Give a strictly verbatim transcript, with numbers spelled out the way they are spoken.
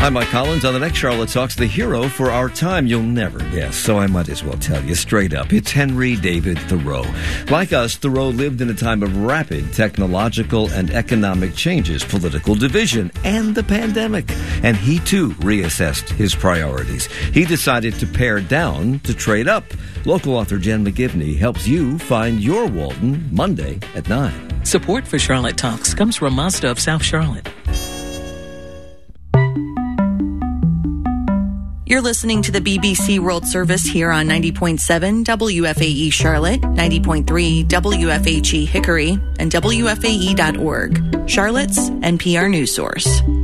I'm Mike Collins. On the next Charlotte Talks, the hero for our time you'll never guess, so I might as well tell you straight up. It's Henry David Thoreau. Like us, Thoreau lived in a time of rapid technological and economic changes, political division, and the pandemic. And he, too, reassessed his priorities. He decided to pare down to trade up. Local author Jen McGivney helps you find your Walden Monday at nine. Support for Charlotte Talks comes from Mazda of South Charlotte. You're listening to the B B C World Service here on ninety point seven W F A E Charlotte, ninety point three W F H E Hickory, and W F A E dot org, Charlotte's N P R news source.